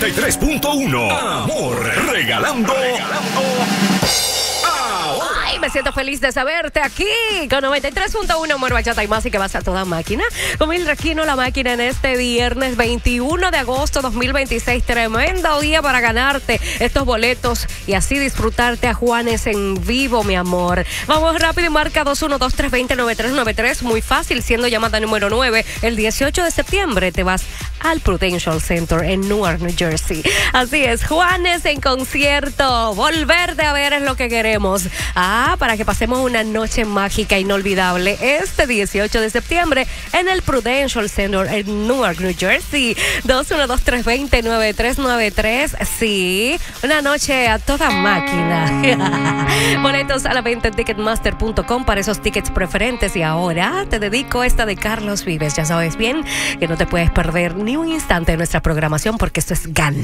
93.1. Amor, regalando. Ay, me siento feliz de saberte aquí con 93.1 Amor, Bachata y Más, y que vas a toda máquina con Mil Requino, la máquina, en este viernes 21 de agosto 2026. Tremendo día para ganarte estos boletos y así disfrutarte a Juanes en vivo, mi amor. Vamos rápido y marca 212-320-9393. Muy fácil, siendo llamada número 9. El 18 de septiembre te vas al Prudential Center en Newark, New Jersey. Así es, Juanes en concierto. Volverte a ver es lo que queremos. Para que pasemos una noche mágica inolvidable este 18 de septiembre en el Prudential Center en Newark, New Jersey. 212-320-9393. Sí, una noche a toda máquina. Boletos a la venta en Ticketmaster.com para esos tickets preferentes. Y ahora te dedico esta de Carlos Vives. Ya sabes bien que no te puedes perder ni un instante de nuestra programación, porque esto es ganar.